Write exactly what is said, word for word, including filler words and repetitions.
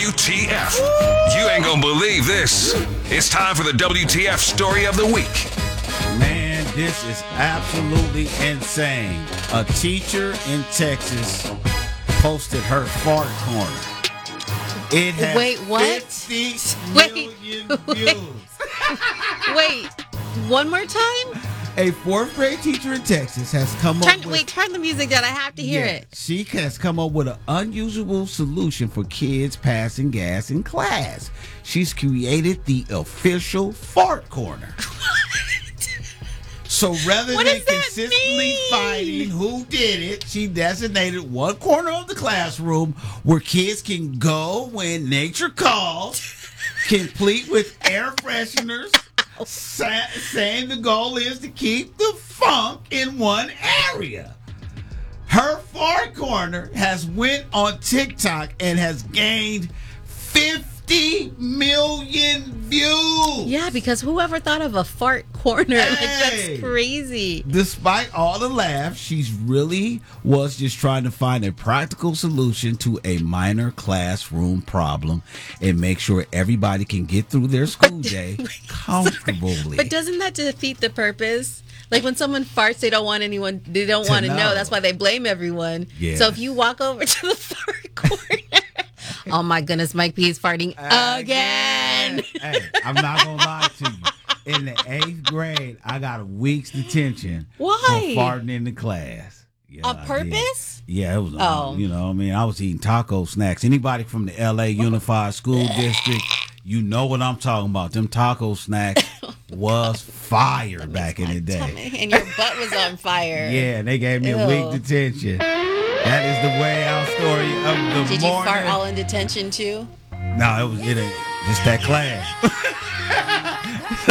W T F. You ain't gonna believe this. It's time for the W T F story of the week. Man, this is absolutely insane. A teacher in Texas posted her fart corner. It has Wait, what? fifty Wait, million wait. views. Wait, one more time? A fourth grade teacher in Texas has come Turn, up with... wait, turn the music down. I have to hear Yeah, it. She has come up with an unusual solution for kids passing gas in class. She's created the official fart corner. So rather What than does that consistently mean? fighting who did it, she designated one corner of the classroom where kids can go when nature calls, complete with air fresheners, sa- saying the goal is to keep the funk in one area. Her fart corner has went on TikTok and has gained fifty million views. Yeah, because whoever thought of a fart corner? Like, Hey. that's crazy. Despite all the laughs, she's really was just trying to find a practical solution to a minor classroom problem and make sure everybody can get through their school day comfortably. But doesn't that defeat the purpose? Like when someone farts, they don't want anyone, they don't To want to know. know. That's why they blame everyone. Yes. So if you walk over to the fart corner, oh my goodness, Mike P is farting again. Hey, I'm not gonna lie to you. In the eighth grade, I got a week's detention Why? for farting in the class. Yeah, On I did. purpose? Yeah, it was. Oh. You know, I mean, I was eating taco snacks. Anybody from the L A Unified School District, you know what I'm talking about. Them taco snacks was fire back in the day. And your butt was on fire. Yeah, and they gave me a Ew. week detention. That is the way our story of the Did you morning. fart all in detention too? No, it was it ain't just that class.